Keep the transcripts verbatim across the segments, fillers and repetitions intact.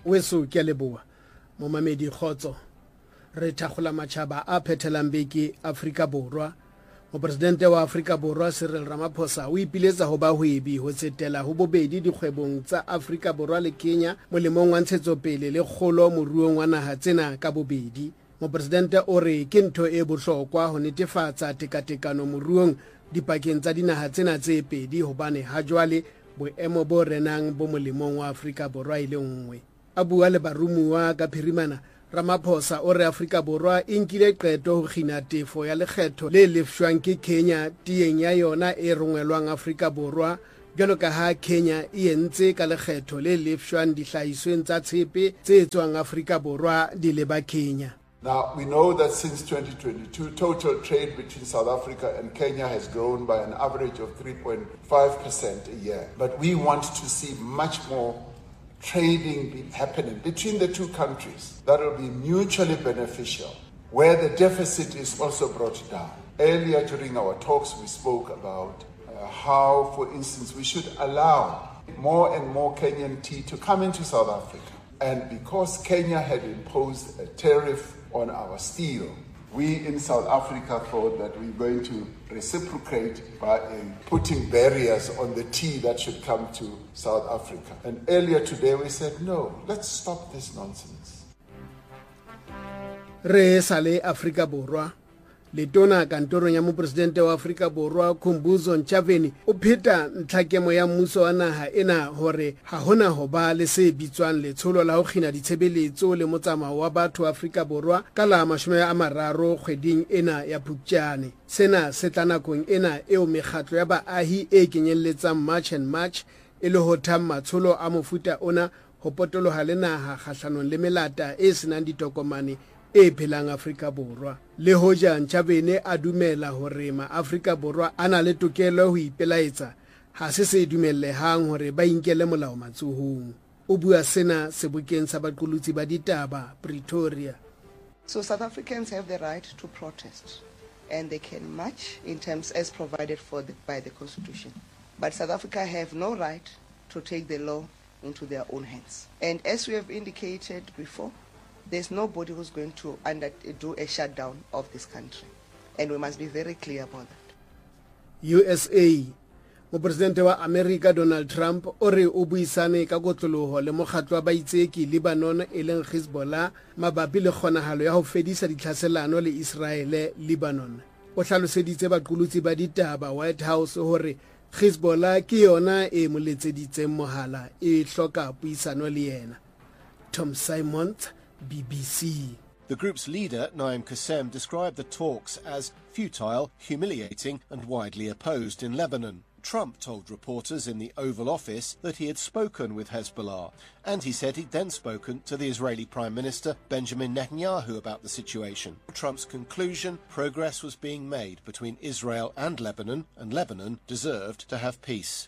weso ke leboa mo mamedi khotso re thakgola matšhaba a phethelang beke Afrika Borwa. Mopresidente wa Afrika Borwa Cyril Ramaphosa o ipiletsa ho bahwebi ho tsetela ho bobedi dikgwebong tsa Afrika Borwa le Kenya molemong wa ntshetsopele le kgolo moruong wa naha tsena ka bobedi. Mopresidente o re ke ntho e bohlokwa ho netefatsa tekatekano moruong dipakeng tsa dinaha tsena tse pedi hobane ha jwale boemo bo renang bo molemong wa Afrika Borwa ile nngwe. A bua le barumuwa ka phirimana, Ramaphosa o re Afrika Borwa e nkile qeto ho kgina tefo ya lekgetho le lefshwang ke Kenya tieng ya yona e rongwelwang Afrika Borwa jwalo ka ha Kenya e entse ka lekgetho le lefshwang dihlahisweng tsa tshepe tse tswang Afrika Borwa di leba Kenya. Now, we know that since twenty twenty-two, total trade between South Africa and Kenya has grown by an average of three point five percent a year. But we want to see much more trading be happening between the two countries that will be mutually beneficial, where the deficit is also brought down. Earlier during our talks, we spoke about uh, how, for instance, we should allow more and more Kenyan tea to come into South Africa. And because Kenya had imposed a tariff on our steel, we in South Africa thought that we were going to reciprocate by uh, putting barriers on the tea that should come to South Africa. And earlier today we said, no, let's stop this nonsense. Re sale Afrika Borwa. Letona kantorong ya mopresidente wa Afrika Borwa Khumbudzo Ntshavheni o pheta ntlhakemo ya mmuso wa naha ena hore ha hona ho ba le se bitswang letsholo la ho kgina ditshebeletso le motsamao wa batho Afrika Borwa ka la mashome a mararo kgweding ena ya Phuptjane. Sena se tla nakong ena eo mekgatlo ya baahi e kenyelletsang March and March e le ho thamma matsholo a mofuta ona ho potoloha le naha kgahlanong le melata e senang ditokomane e phelang Afrika Borwa. Le hoja Ntshavheni a dumela hore ma Afrika Borwa ana le tokelo ho ipelaetsa, ha se se dumellehang hore ba inkele molao matsohong. O bua sena sebokeng sa baqolotsi ba ditaba Pretoria. So South Africans have the right to protest and they can march in terms as provided for the, by the Constitution. But South Africa have no right to take the law into their own hands. And as we have indicated before, there's nobody who's going to under, do a shutdown of this country. And we must be very clear about that. U S A. Mopresidente wa America Donald Trump o re o buisane ka kotloloho le mokgatlo wa baitseki Lebanon e leng Hezbollah mabapi le kgonahalo ya ho fedisa ditlhaselano le Israel Lebanon. O hlaloseditse baqolotsi ba ditaba White House hore Hezbollah ke yona e moletseditseng mohala e hloka puisano le yena. Tom Simons, B B C. The group's leader, Naim Qassem, described the talks as futile, humiliating and widely opposed in Lebanon. Trump told reporters in the Oval Office that he had spoken with Hezbollah, and he said he'd then spoken to the Israeli Prime Minister Benjamin Netanyahu about the situation. Trump's conclusion, progress was being made between Israel and Lebanon, and Lebanon deserved to have peace.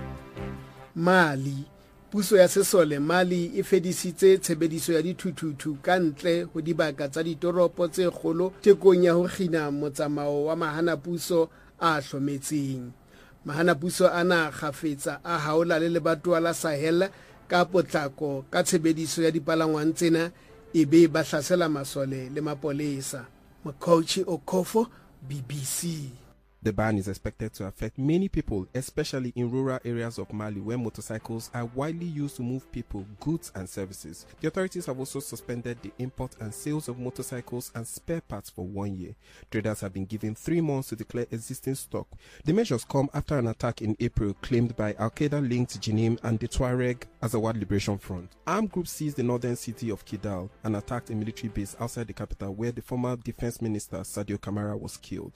Mali. Puso ya sesole Mali e fedisitse tshebediso ya dithuthuthu ka ntle ho dibaka tsa ditoropo tse kgolo tekong ya ho kgina motsamao wa mahanapuso a hlometseng. Mahanapuso ana kgafetsa a haola le lebatowa la Sahel ka potlako ka tshebediso ya dipalangwang tsena e be ba hlasela masole le mapolesa. Mokhochi Okofo, B B C. The ban is expected to affect many people, especially in rural areas of Mali where motorcycles are widely used to move people, goods and services. The authorities have also suspended the import and sales of motorcycles and spare parts for one year. Traders have been given three months to declare existing stock. The measures come after an attack in April claimed by Al-Qaeda-linked Jenim and the Tuareg Azawad Liberation Front. Armed groups seized the northern city of Kidal and attacked a military base outside the capital where the former defense minister Sadio Kamara was killed.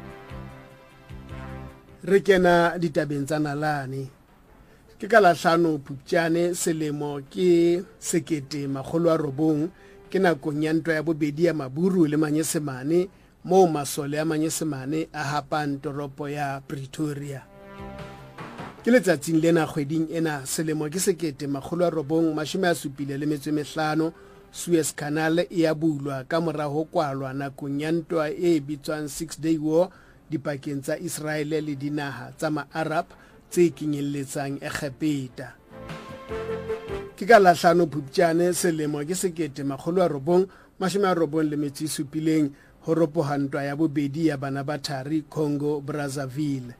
Rekena ditabeng tsa nalane ke ka la hlano Phuptjane selemo ke sekete makgolo a robong ke nakong ya ntwa ya bobedi ya Maburu le Manyesemane mo masole ya Manyesemane a hapang toropo ya Pretoria. Ke letsatsing lena kgweding ena selemo ke sekete makgolo a robong mashome a supile le metso e mehlano Suez Canal e ya bulwa ka mora ho kwalwa nakong ya ntwa e bitswang Six Day War dipakeng tsa Israel le dinaha tsa ma-Arab tse kenyelletsang Egepeta. ke ka lahlano Phuptjane selemo ke sekete makgolo a robong mashome a robong le metso e supileng ho ropoha ntwa ya bobedi ya bana ba thari Congo Brazzaville.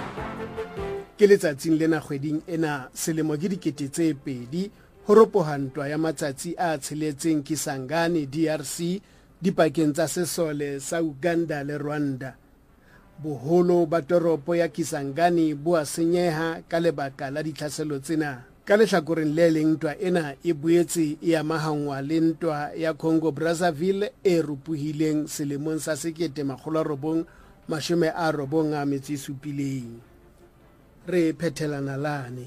Ke letsatsing lena kgweding ena selemo ke dikete tse pedi ho ropoha ntwa ya matsatsi a tsheletseng Kisangani D R C dipakeng tsa Sesole sa Uganda le Rwanda. Boholo ba toropo ya Kisangani bo a senyeha ka lebaka la ditlhaselo tsena. Ka lehlakoreng le leng ntwa ena e boetse e amahangwa le ntwa ya Congo Brazzaville e rupuhileng selemong sa sekete makgolo a robong mashome a robong a metso e supileng. Re phethelana lane.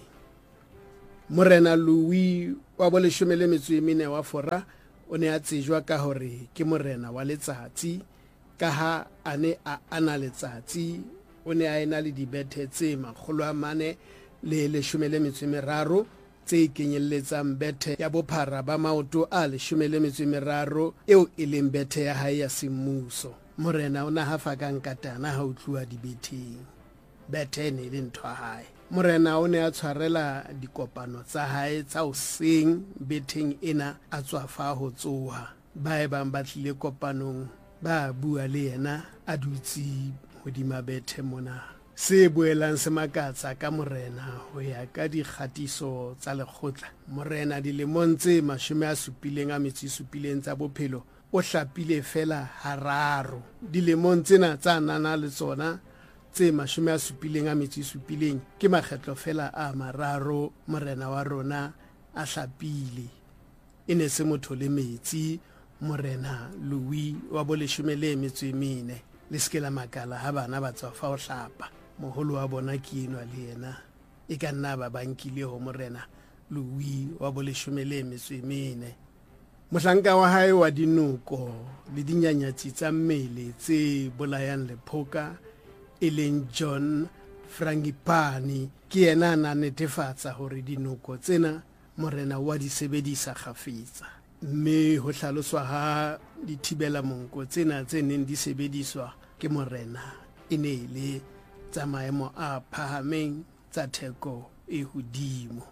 Morena Louis wa boleshome le metso e mene wa Fora o ne a tsejwa ka hore ke morena wa letsatsi ka ha a ne a ana letsatsi o ne a ena le dibethe tse makgolo a mane le leshome le metso e meraro tse kenyelletsang bethe ya bophara ba maoto a leshome le metso e meraro eo e leng bethe ya hae ya semmuso. Morena o na hafa ka nkatana ha o tluwa dibetheng. Bethe ne le ntho hae. Morena o ne a tshwarela dikopano tsa hae tsa hoseng betheng ena a tswa fa ho tsoha. Ba e bang ba tlile kopanong ba bua le yena a dutse hodima bethe mona. Se boelang se makatsa ka morena ho ya ka dikgatiso tsa lekgotla. Morena dilemong tse mashome a supileng a metso e supileng tsa bophelo o hlapile fela hararo. Dilemong tsena tsa nana le tsona tse mashome a supileng a metso e supileng ke makgetlo fela a mararo morena wa rona a hlapile. E ne se motho le metsi morena Louis wa boleshome le metso e mene. Le ske la makala ha bana ba tswa fa o hlapa. Moholo wa bona ke enwa le yena e ka nna ba bankile ho morena Louis wa boleshome le metso e mene. Mohlanka wa hae wa dinoko le dinyanyatsi tsa mmele tse bolayang lephoka e leng John Frangipani ke yena na netefatsa hore dinoko tsena morena wa di sebedisa kgafetsa. Mme ho hlaloswa ha dithibela monko tsena tse neng di sebediswa ke morena e ne le tsa maemo a phahameng tsa theko e hodimo.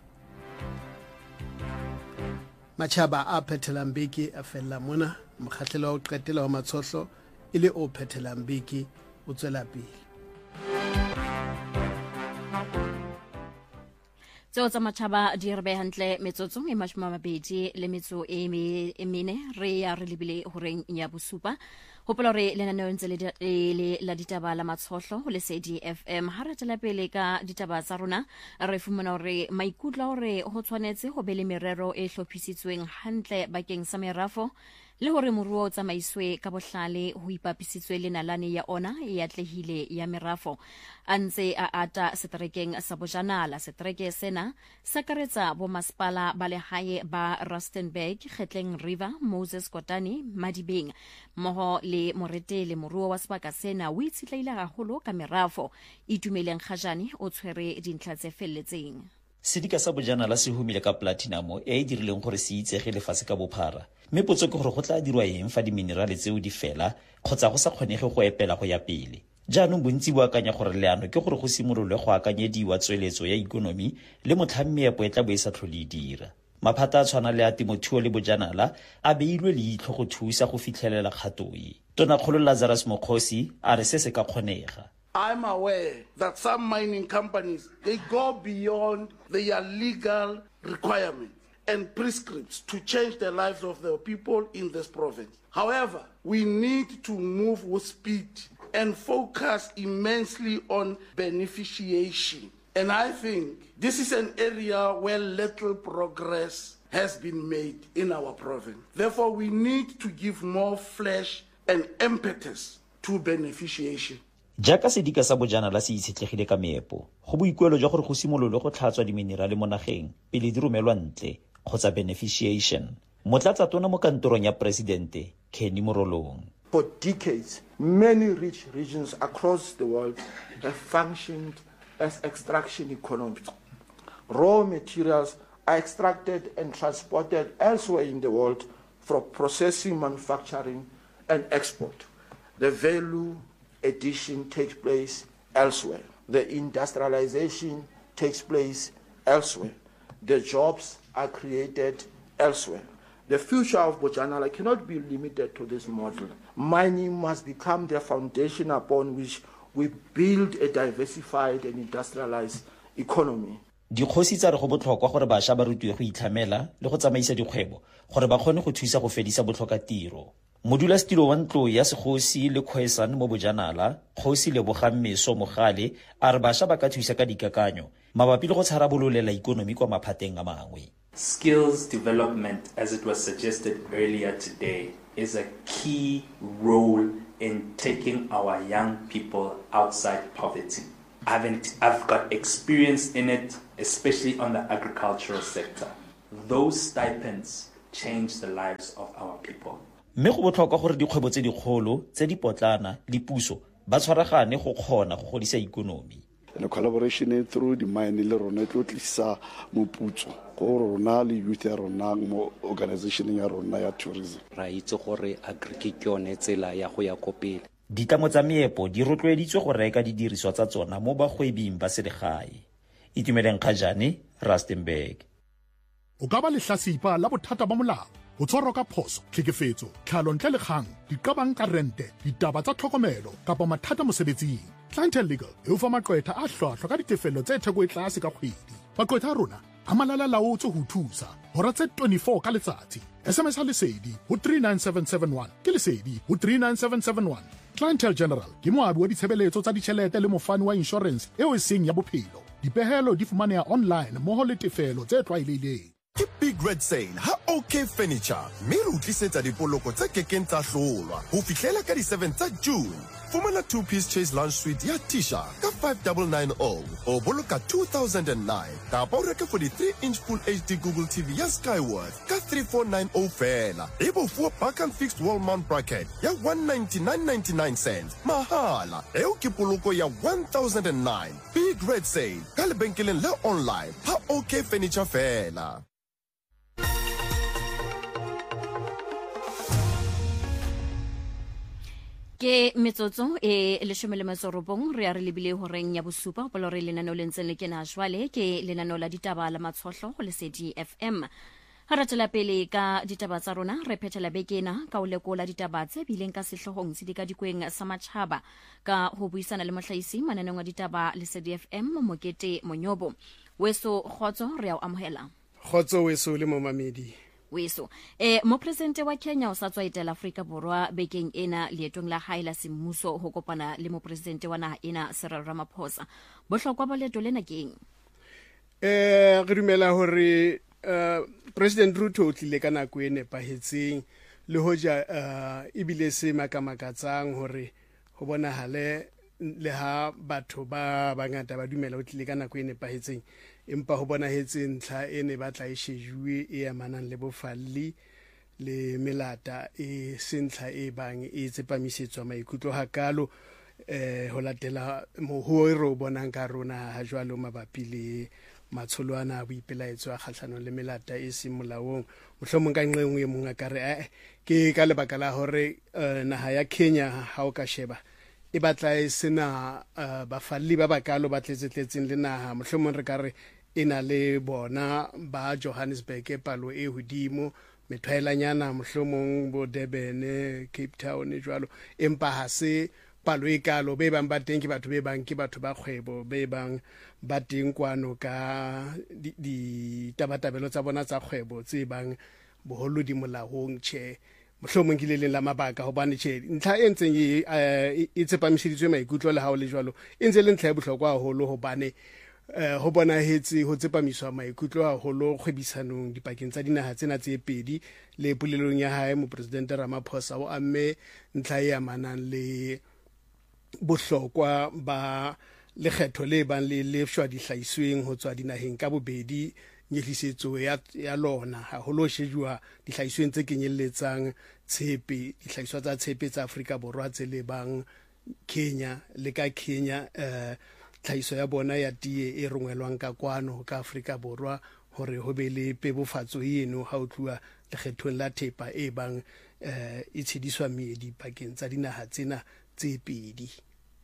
Matjhaba a phethelang beke a fella mona mokgahlelo wa ho qetela wa matshohlo e le o phethelang beke o tswela pele. Tseo tsa matjhaba di re behantle metsotso e mashome a mabedi le metso e mene re ya re lebile horeng ya bosupa. Hopola re lenaneo ntse le la ditaba la matshohlo ho Lesedi F M ha re tla pele ka ditaba tsa rona re fumana hore maikutlo hore ho tshwanetse ho be le merero e hlophisitsweng hantle bakeng sa merafo le hore moruo o tsamaiswe ka bohlale ho ipapisitswe le nalane ya ona e atlehile ya merafo a ntse a ata setrekeng sa Bojanala. Setreke sena sa karetsa bo masepala ba lehae ba Rustenburg, Gauteng River, Moses Kotane, Madibeng mmoho le moretele moruo wa sebaka sena o itshetleile haholo ka merafo itumeleng Khajane o tshwere dintlha tse felletseng. Sedika sa Bojanala se humile ka platinum e e dirileng gore se itsege lefatshe ka bophara mme potso ke gore go tla dirwa eng fa diminerale tseo di fela kgotsa go sa kgonege go epela go ya pele. Jaanong bontsi bo akanya gore leano ke gore go simololwe go akanyediwa tsweletso ya ikonomi le motlhammeepo e tla bo e sa tlhole e dira. Maphata a tshwana le a temothuo le Bojanala a beilwe leitlho go thusa go fitlhelela kgato e. Tonakgolo Lazarus Mokgosi a re se se ka kgonega. I'm aware that some mining companies, they go beyond their legal requirements and prescripts to change the lives of the people in this province. However, we need to move with speed and focus immensely on beneficiation. And I think this is an area where little progress has been made in our province. Therefore, we need to give more flesh and impetus to beneficiation. Jaaka sedika sa Bojanala se itshetlegile ka meepo go boikuelo jwa gore go simololwe go tlhatswa diminerale mo nageng pele di romelwa ntle kgotsa beneficiation. Motlatsa tona mo kantorong ya presidente Kenny Morolong. For decades, many rich regions across the world have functioned as extraction economies. Raw materials are extracted and transported elsewhere in the world for processing, manufacturing, and export. The value addition takes place elsewhere. The industrialization takes place elsewhere. The jobs are created elsewhere. The future of Bojanala cannot be limited to this model. Mining must become the foundation upon which we build a diversified and industrialized economy. Dikgosi tsa re go botlhokwa gore bašwa ba rutiwe go itlhamela le go tsamaisa dikgwebo gore ba kgone go thusa go fedisa botlhokatiro. Modulasetilo wa ntlo ya segosi le kgwesan mo Bojanala, Kgosi Lebogang Meso Mogale, a re bašwa ba ka thusa ka dikakanyo mabapi le go tshwarabololela ikonomi kwa maphateng a mangwe. Skills development, as it was suggested earlier today, is a key role in taking our young people outside poverty. I've, I've got experience in it, especially on the agricultural sector. Those stipends change the lives of our people. Mme go botlhokwa gore dikgwebo tse dikgolo tse di potlana le puso ba tshwaragane go kgona go godisa ikonomi. And a collaboration through the mine le rona tlo tlisa moputso go rona le youth ya rona mo organization ya rona ya tourism. Ra itse gore agriculture ne tsela ya go ya kopele. Ditlamo tsa meepo di rotloeditswe go reka didiriswa tsa tsona mo bagwebing ba selegae. Itumeleng Kgajane, Rustenburg. O ka ba lehlasipa la bothata ba molao, ho tshwarwa ka phoso, tlhekefetso, tlhalo ntle le kgang, diqabang ka rente, ditaba tsa tlhokomelo kapa mathata mosebetsing. Clientele Legal e o fa maqwetha a hlwahlwa ka ditefello tse theko e tlase ka kgwedi. Maqwetha a rona a malala laotse ho thusa hora tse twenty-four ka letsatsi. S M S ha lesedi ho three nine seven seven one ke lesedi ho three nine seven seven one. Clientele General ke moabi wa ditshebeletso tsa ditjhelete le mofani wa insurance eo e seng ya bophelo. Dipehelo di fumaneha online mmoho le tefelo tse tlwaelehileng. Ke Big Red Sale ha OK Furniture mme re utlisetsa dipoloko tse kekeng tsa hlolwa ho fihlela ka di seven tsa June. Fumana two piece Chase Lounge Suite ya Tisha ka five nine nine zero o boloka two thousand nine kapa o reke for the three inch Full H D Google T V ya Skyworth ka three four nine zero fela. Ebo fuwa Bakan Fixed Wall Mount Bracket ya one ninety-nine ninety-nine cents mahala eo ke poloko ya one thousand nine. Big Red Sale ka lebenkeleng le online ha OK Furniture fela. Ke metsotso e leshome le metso robong re a re lebile horeng ya bosupa go polo re lenaneo le ntseng le kena jwale ke lenaneo la ditaba la matshohlo go Lesedi F M. Ha re tla pele ka ditaba tsa rona re phethela bekena ka o lekola ditaba tse bileng ka sehlohong se di ka dikweng sa matjhaba ka ho buisana le mohlaisi mananeng wa ditaba Lesedi F M Mokete Monyobo. Weso Khotso re a amohela. Khotso weso le momamedi. Weso eh mo presidente wa Kenya o sa tswa etela Afrika Borwa bekeng ena leetong la hae la semmuso ho kopana le mo presidente wa naha ena Cyril Ramaphosa. Bohlokwa ba leeto lena keng? Eh re dumela hore uh, President Ruto o tlile ka nako e nepahetseng le hoja uh, ibile se makamakatsang hore ho bonahale le ha batho ba bangata ba dumela o tlile ka nako e nepahetseng empa ho bonahetse ntlha e ne batla e shejuwe e amanang le bofalli le melata e sentla e bang e tsepamisetswa maikutlo hakalo eh ho latela mo ho bonang ka rona ha jwalo mabapi le matsholoana a boipelaetso a kgahlano le melata e se molaong. Mohlomong ka nngwe mong a ka re ke ka lebaka la hore naha ya Kenya ha o ka sheba e batla e sena bafalli ba bakalo ba tletsetletseng le naha. Mohlomong re ka re ena le bona ba Johannesburg e palo e hodimo methaelanyana mohlomong bo Durban, Cape Town e jwalo empa ha se palo e kalo be bang ba teng ke batho be bang ke batho ba kgwebo be bang ba teng kwano ka di tabatabelo tsa bona tsa kgwebo tse bang boholo di molaong che mohlomong ke le leng la mabaka hobane che ntlha e ntseng e tsepamiseditswe maikutlo le ha o le jwalo e ntse le ntlha e bohlokwa haholo hobane Uh, ho bonahetse ho tsepamiswa maikutlo haholo kgwebisanong dipakeng tsa dinaha tsena tse pedi le polelong ya hae mo president Ramaphosa o amme ntlha e amanang le bohlokwa ba lekgetho le bang le lefshwa dihlahisweng ho tswa dinaheng ka bobedi nyehlisetso ya, ya lona haholo shejwa dihlahisweng tse kenyelletsang tshepe dihlahiswa tsa tshepe tsa Afrika Borwa tse le bang Kenya le ka Kenya uh, tlhahiso ya bona ya tie e rongwelwang ka kwano ka Afrika Borwa hore ho be le pebofatso eno ha o tluwa lekgethong la thepa e bang eh e tshediswa meedi pakeng tsa dinaha tsena tse pedi.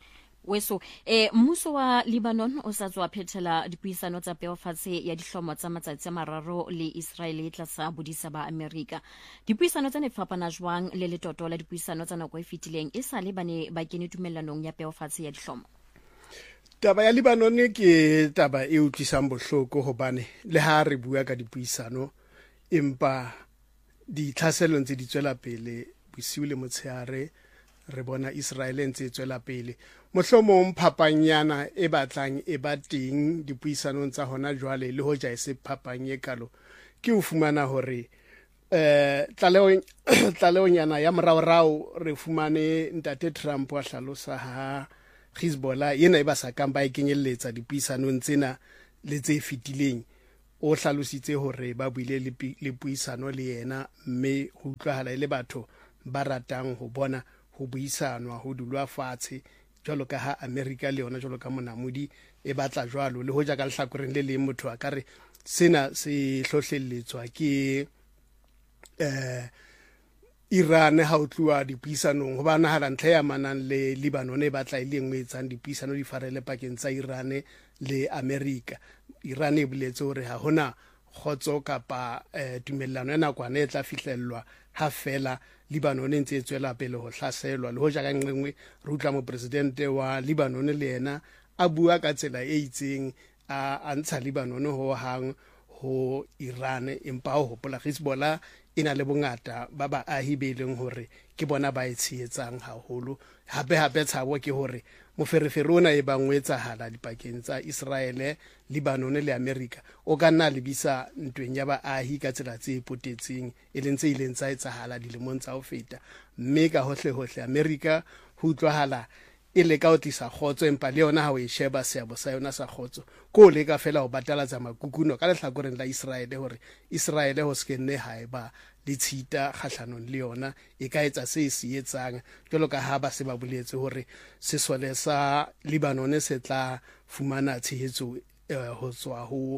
weso eh mmuso wa Lebanon o sa tswa phethela dipuisano tsa peofatse ya dihlomo tsa matsatsi a mararo le Israel e tlasa bodisa ba America. Dipuisano tsa ne fapana jwang le letoto la dipuisano tsa nako e fetileng e sa le bane ba kene tumellanong ya peofatse ya dihlomo. Taba ya Lebanon ke taba e utlwisang bohloko hobane le ha re bua ka dipuisano empa di tlhaselong tse di tswela pele bosiu le motshehare re bona Israel ntse e tswela pele. Mohlomong phapanyana e batlang e ba teng dipuisanong tsa hona jwale le hoja e se phapanye kalo ke o fumana hore eh tlaleo tlaleonyana ya moraorao re fumane ntate Trump wa hlalosa ha Hezbollah yena e ba sa kang ba e kenyelletsa dipuisanong tsena le tse fitileng. O hlalositse hore ba buile le puisano le yena mme ho utlwahala ile batho ba ratang ho bona ho buisanwa ho dulwa fatshe jwalo ka ha America le yona jwalo ka monamodi e batla jwalo le hoja ka lehlakoreng le leng motho a kare sena se hlohlelletswa ke eh Iran ha o tluwa dipuisanong ho bana hala ntlha ya manang le Lebanon e batla ile ngwe etsang dipuisano di farele pakeng tsa Iran le America. Iran e boletse hore ha hona khotso kapa eh, tumellano ya nakwana e tla fihlellwa ha fela Lebanon e ntse e tswela pele ho hlaselwa le hoja ka nngwe re utla mo presidente wa Lebanon le yena a bua ka tsela e itseng a antsha Lebanon ho hang ho Iran empa ho hopola Hezbollah ina le bongata ba ba ahi be leng hore ke bona ba etshietsang haholo hape hape tshabo ke hore moferefere ona e bangwetsa hala dipakeng tsa Israel, Lebanon le America o ka nna lebisa ntweng ya ba ahi ka tsela tse potetseng e leng tse ileng tsa etsahala dilemong tsa ho feta mme ka hohle hohle America ho utlwahala e le ka o tlisa khotso empa le yona ha o e sheba seabo sa yona sa khotso ko le ka fela o batalatsa makukuno ka lehlakoreng la Israel hore Israel ho skenne haeba le tshita kgahlanong le yona e ka etsa se se etsang jalo ka ha ba se ba boletse hore sesole sa Lebanon se tla fumana tshehetso ho tswa ho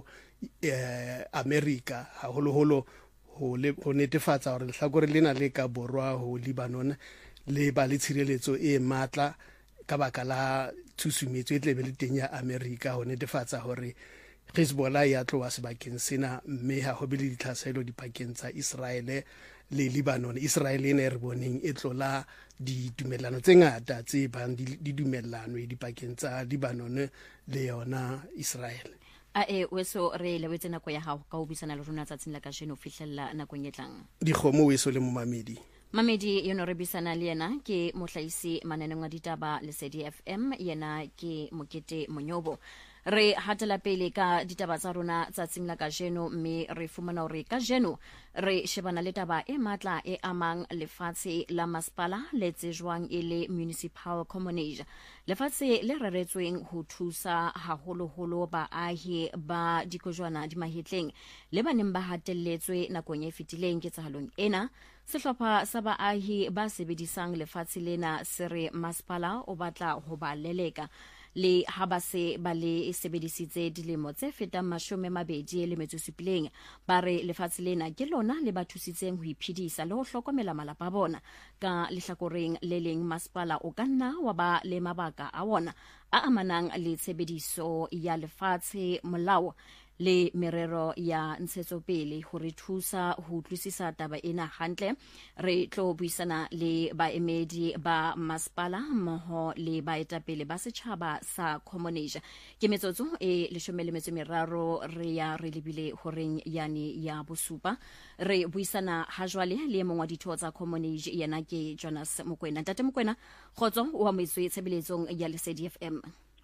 America haholo holo ho netefatsa hore lehlakore lena le ka borwa ho Lebanon le ba le tshireletso e matla ka baka la thusumetso e tlebe le teng ya America ho netefatsa hore Hezbollah ya tloa sebakeng sena mme ha ho be le ditlhaselo dipakeng tsa Israel le Lebanon. Israel ena e re boneng e tlola ditumellano tse ngata tse bang di dumellano dipakeng tsa Lebanon le yona Israel. A e weso re lebetse nako ya hao ka ho bisana le rona tsatsing la kasheno fihlella nakong e tlang. Dikgomo weso le momamedi. Mamedi yono re bisana le yena ke mohlaisi mananeng a ditaba Lesedi F M yena ke Mokete Monyobo. Re hatela pele ka ditaba tsa rona tsatsing la kajeno mme re fumana hore kajeno re shebana le taba e matla e amang lefatshe la masepala le tsejwang e le municipal commonage. Lefatshe le reretsweng ho thusa haholoholo baahi ba dikojwana di mahetleng le baneng ba hatelletswe nakong e fetileng ke tsahalong ena. Sehlopha sa baahi ba sebedisang lefatshe lena se re masepala o batla ho ba leleka le ha ba se ba le sebedisitse dilemo tse fetang mashome mabedi le metso supileng ba re lefatshe lena ke lona le ba thusitseng ho iphedisa le ho hlokomela malapa a bona ka lehlakoreng le leng masepala o ka nna wa ba le mabaka a wona a amanang le tshebediso ya lefatshe molao le merero ya ntshetsopele ho re thusa ho utlwisisa taba ena hantle. Re tlo buisana le baemedi ba masepala mmoho le baetapele ba setjhaba sa commonage. Ke metsotso e leshome le metso e meraro re ya re lebile horeng yane ya bosupa. Re buisana ha jwale le mongwa ditho tsa commonage yena ke Jonas Mokwena. Ntate Mokwena, khotso o amoetswe tshebeletsong ya Lesedi F M.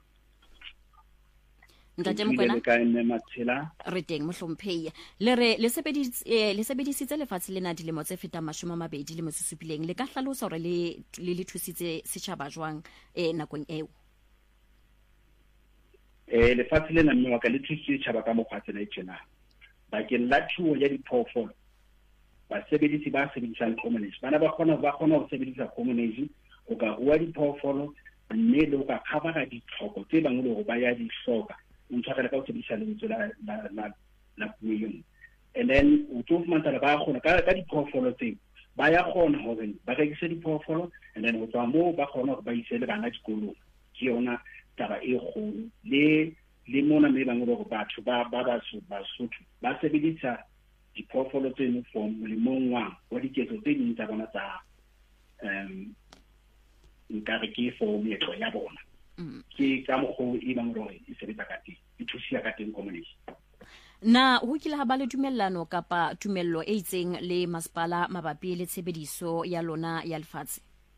Ntate Mokwena re teng mohlomphehi le re le sebedisitse le sebedisitse lefatshe lena dilemo tse fetang mashome a mabedi le metso supileng le ka hlalosa hore le le thusitse setjhaba jwang e nakong eo. Eh lefatshe lena mme wa ka le thusitse setjhaba ka mokgwa tsena e tjena bakeng la thuo ya diphoofolo basebedisi ba sebedisang commonage bana ba kgona ba kgona ho sebedisa commonage ho ka rua diphoofolo mme le ho ka khabara ditlhoko tse bang le ho ba ya di hloka ntshwara ka o sebedisa le ntse la la la la puong and then o tlo fumantsa ba kgona ka ka diphoofolo tse ba ya kgona hore ba rekise diphoofolo and then ho tswa moo ba kgona hore ba ise le bana dikolong ke yona taba e kgolo le le mona me bang go batho ba ba ba ba sotho ba sebedisa diphoofolo tseno for molemong wa wa diketso tse ding tsa bona tsa um nkare ke for meetlo ya bona ke ka mogho e bang gore e sebetsa ka teng e thusia ka teng community. Na ho kile ha ba le tumellano kapa tumello e itseng le masepala mabapi le tshebediso ya lona ya lefatshe?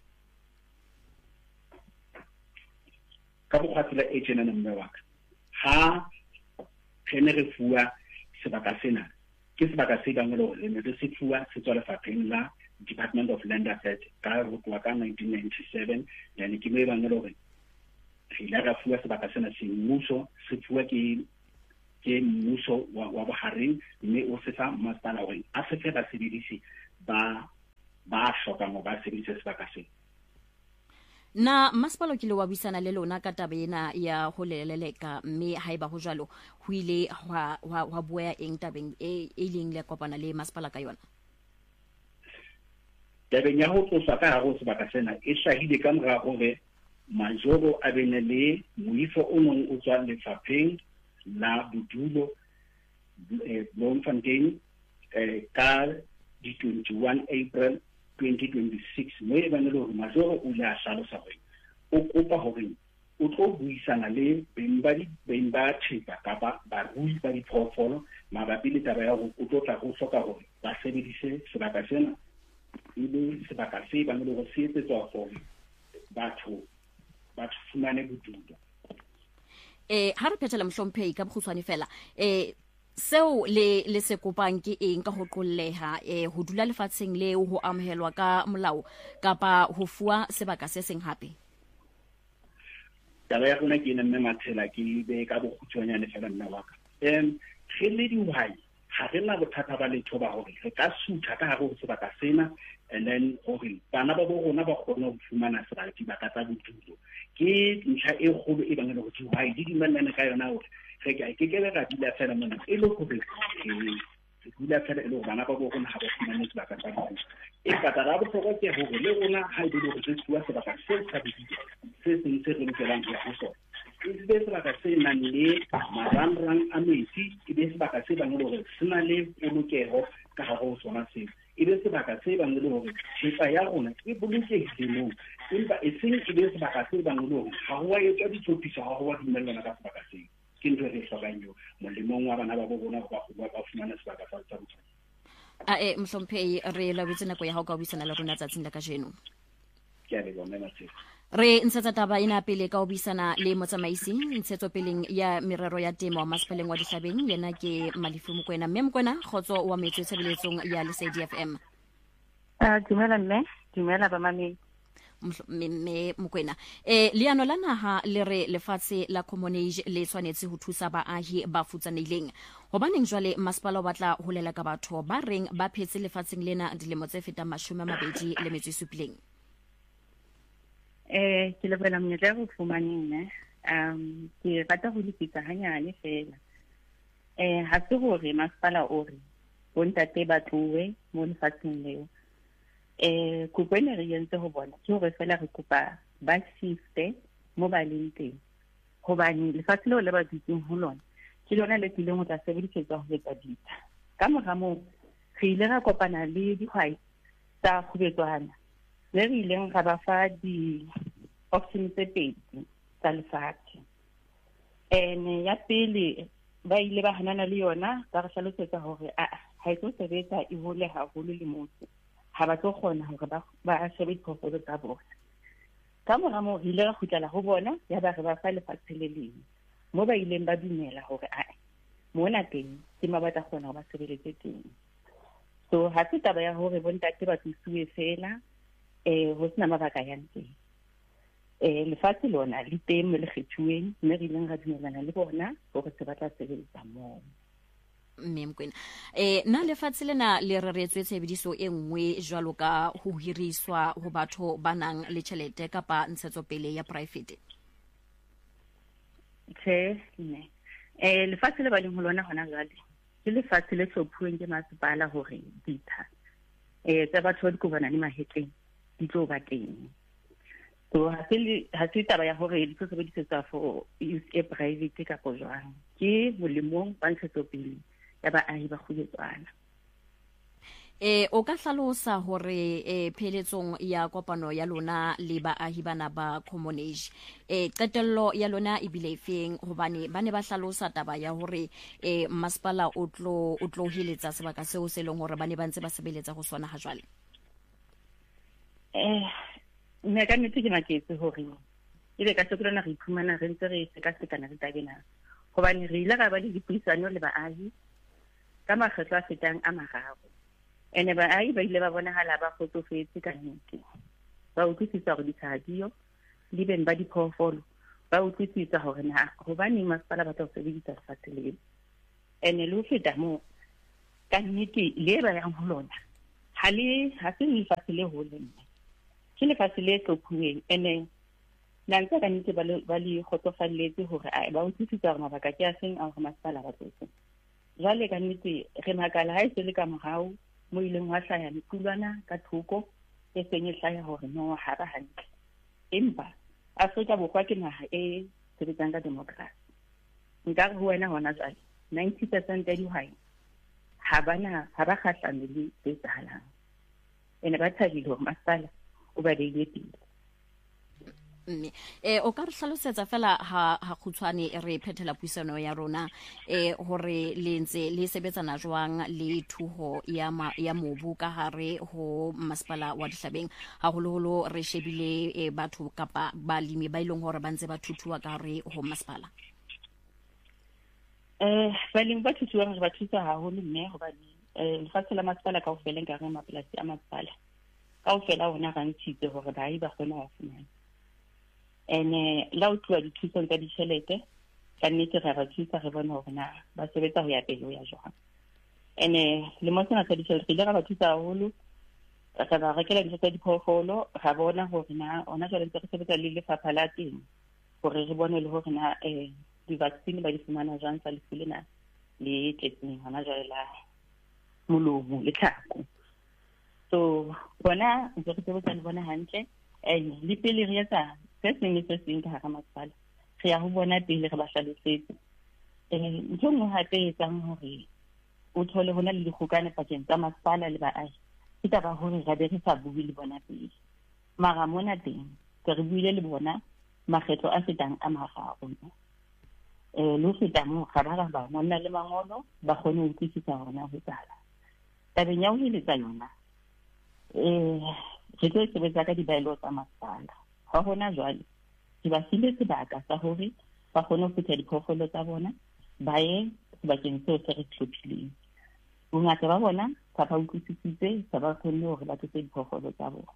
Ka go khatla e tsena mme wa ka ha kene re fuwa sebaka sena ke sebaka se bang le le ne se fuwa se tswa lefapheng la Department of Land Affairs ka go tloa ka nineteen ninety-seven yani ke me bang le gore re la ra fuwa sebaka sena se mmuso se fuwa ke ke mmuso wa wa bohareng mme o se fa masepala hore a se fe basebedisi ba ba hloka mo ba sebedisa sebaka sena. Na masepala ke le wa buisana le lona ka taba ena ya ho leleleka mme haeba ho jalo ho ile wa wa boya eng tabeng e e leng le kopana le masepala ka yona? Tabeng ya ho tlosa ka haro sebaka sena e hlahile ka mora hore majoro a bene le moifo o mong o tswa lefapheng la bodulo Bloemfontein ka di twenty-one April twenty twenty-six mo e bana le hore majoro o la hlalosa hore o kopa hore o tlo buisana le beng ba di beng ba thipa kapa barui ba diphoofolo mabapi le taba ya hore o tlo tla go hloka hore ba sebedise sebaka sena ile sebaka se bana le hore se etsetswa hore batho batho fumane bodulo. Eh ha re phethela mhlomphehi ka bokgutshwane fela eh seo le le se kopang ke eng ka ho qolleha eh ho dula lefatsheng leo ho amohelwa ka molao kapa ho fuwa sebaka se seng hape? Taba ya rona ke nne mathela ke be ka bokgutshwanyane fela nna wa ka em re le dihwai ha re na bothata ba letho ba hore re ka sutha ka hare ho sebaka sena and then hore bana ba bo rona ba kgone ho fumana sebaka ba ka tsa bodulo ke ntlha e kgolo e bang le go dihwai di dimana ka yona hore re ka ke ke ra dila fela mona e le gore e dila fela e le bana ba bo rona ha ba fumane sebaka tsa bona e patara bo tlhoka ke hore le rona ha e le gore re tswa sebaka se sa bidile se se ntse re ntselang ya ho sona e be sebaka se nang le marangrang a metsi e be sebaka se bang le gore se na le polokeho ka hare ho sona se e be sebaka se bang le gore tshepa ya rona e bolokehile moo empa e seng e be sebaka se bang le gore ha ho wa etswa ditshopisa ha ho wa dumellana ka sebaka se ke ntho re hlokang yo molemong wa bana ba bo bona ba ba fumana sebaka sa tsa botsana. A e mhlomphehi re la botse nako ya ha o ka buisana le rona tsatsing la kajeno. Ke a le bona matse re ntshetsa taba ena pele ka ho buisana le motsamaisi ntshetso peleng ya merero ya temo wa masepaleng wa Dihlabeng yena ke Malifu Mokoena. Mme Mokoena khotso wa metso tshebeletsong ya Lesedi F M. Ah dumela mme dumela ba mami mme Mokoena eh leano la naha le re lefatshe la commonage le tshwanetse ho thusa baahi ba futsanehileng hobaneng jwale masepala o batla ho lela ka batho ba reng ba phetse lefatsheng lena dilemo tse fetang mashome a mabedi le metso e supileng? Eh ke le bona mnyetla go fumaneng ne um ke rata go dipitsa hanyane fela eh ha se gore masepala o re bontate ba tlowe mo lefatsheng leo eh ku bone re yentse ho bona ke hore fela re kopa ba shifte mo ba leng teng hobane lefatshe leo le ba ditseng ho lona ke lona le tlileng ho tla sebedisetswa ho etsa dita ka mora moo re ile ra kopana le dihwai tsa khubetswana le re ileng ra ba fa di option tse pedi tsa lefatshe ene ya pele ba ile ba hanana le yona ba re hlalosetsa hore a ha e tlo sebetsa e hole haholo le motho ha ba tlo kgona hore ba ba shebe diphoofolo tsa bona ka mora moo re ile ra kgutlela ho bona ya ba re ba fa lefatshe le leng mo ba ileng ba dumela hore a mona teng ke mabata kgona ho ba sebeletse teng so ha se taba ya hore bontate ba tsuwe fela eh ho sena mabaka ya ntse eh lefatshe lona le teng le kgethuweng mme re ileng ra dumelana le bona hore se batla sebetsa moo. Mme Mokoena eh na lefatshe lena le reretswe tshebediso e nngwe jwalo ka ho hiriswa ho batho ba nang le tjhelete kapa ntshetsopele ya private? Tjhe ne eh lefatshe le ba leng ho lona hona jwale ke lefatshe le hlophuweng ke masepala hore ditha eh tsa batho ba di kubana le mahetleng di tlo ba teng So ha se ha se taba ya hore di tlo sebedisetsa for use e private ka po jwang ke molemong ba ntshetsopele ya baahi ba kguletswana. Eh o ka hlalosa hore eh pheletsong ya kopano ya lona le baahi bana ba Commonage eh qetello ya lona e bile efeng hobane ba ne ba hlalosa taba ya hore eh masipala o tlo o tlo hiletsa sebaka seo se leng hore ba ne ba ntse ba sebeletsa go sona ha jwale. Eh nna ka nnete ke maketse hore ebe ka sekolana re iphumana re ntse re se ka sekana re tabena hobane re ile ga ba le dipuisano le baahi ka makgetlo a fetang a mararo. Ene baahi ba ile ba bonahala ba kgotsofetse ka nnete ba utlwisisa hore ditshadiyo le beng ba diphoofolo ba utlwisisa hore na hobane masipala ba tla sebedisa lefatshe leo ene le ho feta moo ka nnete le ba yang ho lona ha le ha se lefatshe le ho lena ke lefatshe le tlophuweng ene na ntse ka nnete ba le kgotsofalletse hore ba utlwisisa hore mabaka ke a seng a hore masipala ba tlotse jwale ka nnete re makala ha e se le ka morao mo ileng wa hlaya mekulwana ka thoko e seng e hlaya hore no ha ba hantle empa Afrika Borwa ke naha e sebetsang ka democracy nka re ho wena hona jwale ninety percent ya dihwai ha bana ha ba kgahlano le tse etsahalang ene ba thabile hore masipala o ba beile pele. mme eh o ka re hlalosetsa fela ha ha khutshwane re phethela puisano ya rona eh hore le ntse le sebetsana jwang le thuho ya ma, ya mobu ka hare ho masipala wa Dihlabeng haholoholo re shebile eh, batho kapa balemi ba ileng hore ba ntse ba thuthuwa ka hare ho masipala. eh balemi ba thuthuwa re ba thusa haholo mme hobane eh lefatshe la masipala ka ofela nka re mapolasi a masipala ka ofela hona ga ntshitse hore baahi ba kgona ho fumana ene la o tloa dithuso tsa ditjhelete ka nnete re ba thusa re bona hore na ba sebetsa ho ya pele ho ya jwang ene le mo sena sa ditjhelete ile ra ba thusa haholo ka ba rekela dijo tsa diphoofolo ra bona hore na ona jwale ntse re sebetsa le lefapha la teng hore re bone le hore na eh di-vaccine ba di fumana jwang tsa lefu lena le tletseng hona jwale la molomo le tlhako so bona ntse re sebetsa le bona hantle ene le pele re etsa se seng se seng ka hara masipala re ya ho bona pele re ba hlalosetse eh ntho nngwe hape e etsang hore o thole hona le dikgokane pakeng tsa masipala le baahi ke taba hore ra be re sa bue le bona pele mara mona teng re buile le bona makgetlo a fetang a mararo eh le feta mo ga ba ba monna le mangolo ba kgone ho utlwisisa hona ho tsala tabeng ya ho hiletsa yona eh re tlo sebetsa ka dibaelo tsa masipala ha hona jwale ke ba file sebaka sa hore ba kgone ho feta diphoofolo tsa bona ba ye sebakeng seo se re hlophileng bongata ba bona ba ba utlwisisitse ba ba kgone hore ba tse diphoofolo tsa bona.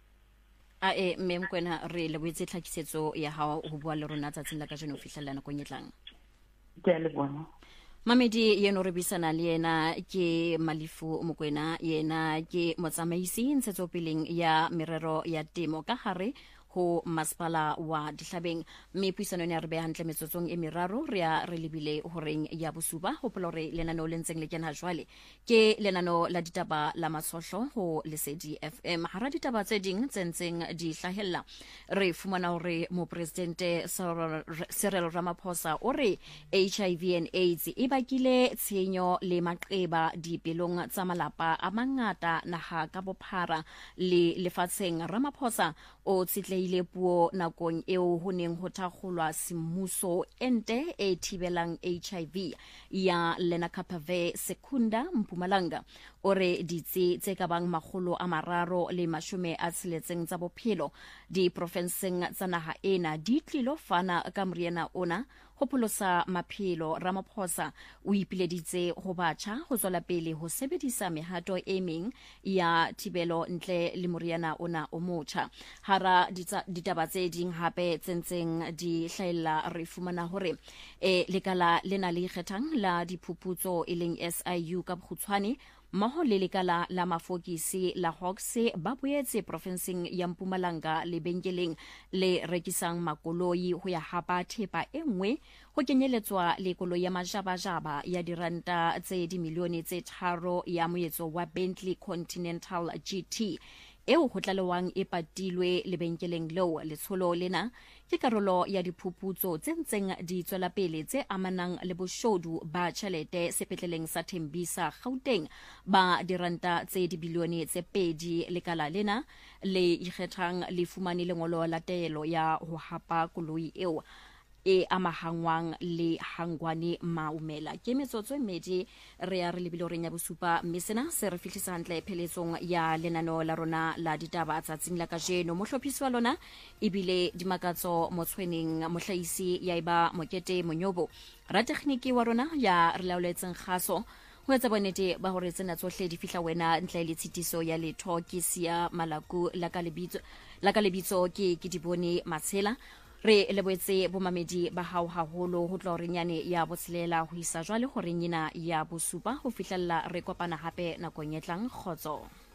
a e mme Mokoena re le boetse tlhakisetso ya hao ho bua le rona tsatsing la ka jeno fihlellana go nyetlang ke le bona Mamedi yeno re bisana le yena ke Malifu Mokoena yena ke motsamaisi ntshetsopeleng ya merero ya temo ka hare ho masipala wa Dihlabeng mme puisano ne re be hantle metsotsong e meraro re ya re lebile horeng ya bosuba ho polore lenano le ntseng le kena jwale ke lenano la ditaba la matshohlo ho Lesedi F M hara ditaba tse ding tsentseng di hlahella re fumana hore mo presidente Cyril Ramaphosa o re H I V and AIDS e bakile tshenyo le maqeba dipelong tsa malapa a mangata naha ka bophara le lefatsheng. Ramaphosa o tshitlehile puo nakong eo ho neng ho thakgolwa semmuso ente e thibelang H I V ya Lenacapavir Secunda Mpumalanga o re ditsi tse ka bang makgolo a mararo le mashome a tsheletseng tsa bophelo di profenseng tsa naha ena di tlilo fana ka moriana ona ho pholosa maphelo. Ramaphosa o ipileditse ho batjha ho tswela pele ho sebedisa mehato e meng ya thibelo ntle le moriana ona o motjha. Hara ditaba tse ding hape tsentseng di hlaela re fumana hore e lekala lena le ikgethang la diphuputso e leng S I U ka bokgutshwane mmoho le lekala la mafokisi la Hawks ba boetse profenseng ya Mpumalanga lebenkeleng le rekisang makoloi ho ya hapa thepa e nngwe ho kenyeletswa le koloi ya majabajaba ya diranta tse di milione tse tharo ya moetso wa Bentley Continental G T eo ho tlalewang e patilwe lebenkeleng leo. Letsholo lena ke karolo ya diphuputso tse ntseng di tswela pele tse amanang le boshodu ba tjhelete sepetleleng sa Tembisa Gauteng ba diranta tse dibilione tse pedi. Lekala lena le ikgethang le fumane lengolo la taelo ya ho hapa koloi eo e amahangwang le Hangwane Maumela. Ke metsotso e medi re ya re lebile o reng ya bosupa, mme sena se re fihlisa hantle pheletsong ya lenaneo la rona la ditaba tsatsing la kajeno. Mohlopisi wa lona ebile dimakatso motshweneng mohlaisi ya iba Mokete Monyobo, ratekhniki wa rona ya re laoletseng kgaso ho etsa bonnete ba hore tsena tsohle di fihla wena ntle le tshitiso ya letho. Ke sia Malaku la ka lebitso la ka lebitso ke ke dibone Matshela. Re leboetse bomamedi ba hao haholo ho tlo renyane ya botshelela ho isa jwale ho renyina ya bosupa ho fihlella re kopana hape nakong e tlang. Khotso.